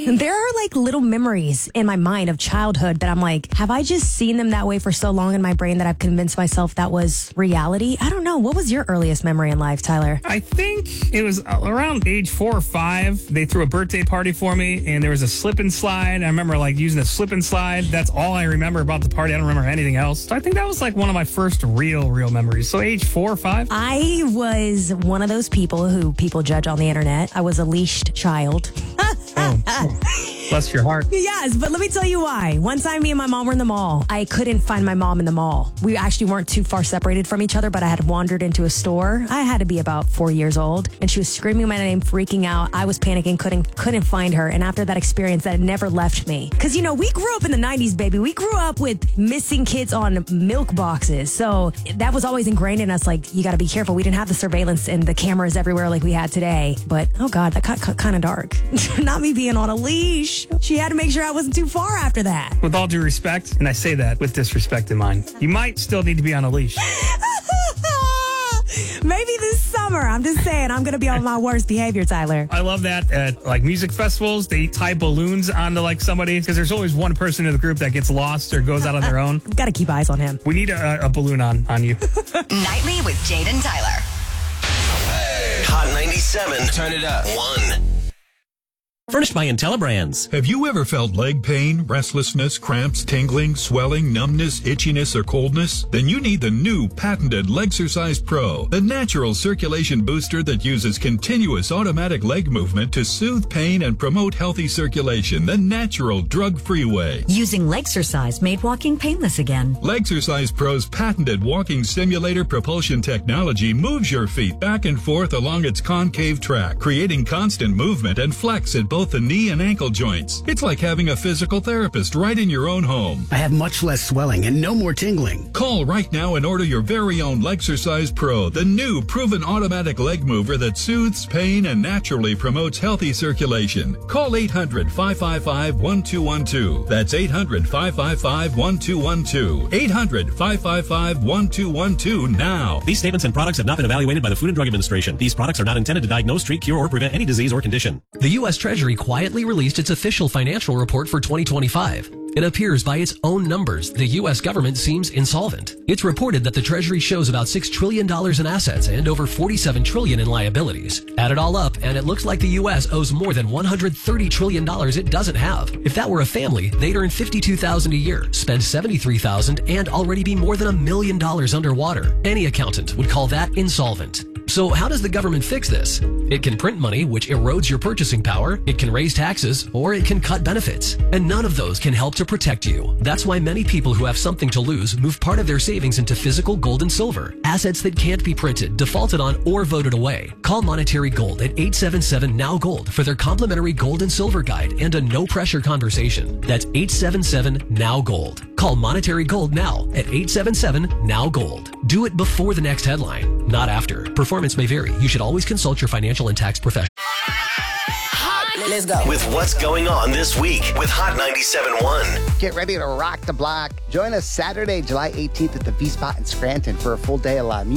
There are like little memories in my mind of childhood that I'm like, have I just seen them that way for so long in my brain that I've convinced myself that was reality? I don't know. What was your earliest memory in life, Tyler? I think it was around age 4 or 5. They threw a birthday party for me, and there was a slip and slide. I remember like using a slip and slide. That's all I remember about the party. I don't remember anything else. So I think that was like one of my first real memories. So age 4 or 5. I was one of those people who people judge on the internet. I was a leashed child. Bless your heart. Yes, but let me tell you why. One time, me and my mom were in the mall. I couldn't find my mom in the mall. We actually weren't too far separated from each other, but I had wandered into a store. I had to be about 4 years old, and she was screaming my name, freaking out. I was panicking, couldn't find her. And after that experience, that never left me. Because, you know, we grew up in the 90s, baby. We grew up with missing kids on milk boxes. So that was always ingrained in us, like, you got to be careful. We didn't have the surveillance and the cameras everywhere like we had today. But, oh, God, that got kind of dark. Not me being on a leash. She had to make sure I wasn't too far after that. With all due respect, and I say that with disrespect in mind, you might still need to be on a leash. Maybe this summer. I'm just saying, I'm going to be on my worst behavior, Tyler. I love that at like music festivals, they tie balloons onto like somebody because there's always one person in the group that gets lost or goes out on their own. Got to keep eyes on him. We need a balloon on you. Nightly with Jade and Tyler. Hey. Hot 97. Turn it up. 1. Furnished by IntelliBrands. Have you ever felt leg pain, restlessness, cramps, tingling, swelling, numbness, itchiness, or coldness? Then you need the new patented Legsercise Pro, the natural circulation booster that uses continuous automatic leg movement to soothe pain and promote healthy circulation the natural, drug-free way. Using Legsercise made walking painless again. Legsercise Pro's patented walking simulator propulsion technology moves your feet back and forth along its concave track, creating constant movement and flex at both the knee and ankle joints. It's like having a physical therapist right in your own home. I have much less swelling and no more tingling. Call right now and order your very own Legsercise Pro, the new proven automatic leg mover that soothes pain and naturally promotes healthy circulation. Call 800-555-1212. That's 800-555-1212. 800-555-1212 now. These statements and products have not been evaluated by the Food and Drug Administration. These products are not intended to diagnose, treat, cure, or prevent any disease or condition. The U.S. Treasury quietly released its official financial report for 2025. It appears by its own numbers, the U.S. government seems insolvent. It's reported that the Treasury shows about $6 trillion in assets and over $47 trillion in liabilities. Add it all up, and it looks like the U.S. owes more than $130 trillion it doesn't have. If that were a family, they'd earn $52,000 a year, spend $73,000, and already be more than $1 million underwater. Any accountant would call that insolvent. So how does the government fix this? It can print money, which erodes your purchasing power, it can raise taxes, or it can cut benefits. And none of those can help to protect you. That's why many people who have something to lose move part of their savings into physical gold and silver, assets that can't be printed, defaulted on, or voted away. Call Monetary Gold at 877-NOW-GOLD for their complimentary gold and silver guide and a no-pressure conversation. That's 877-NOW-GOLD. Call Monetary Gold now at 877-NOW-GOLD. Do it before the next headline, not after. Performance may vary. You should always consult your financial and tax professional. Let's go. With what's going on this week with Hot 97.1. Get ready to rock the block. Join us Saturday, July 18th at the V-Spot in Scranton for a full day of live music.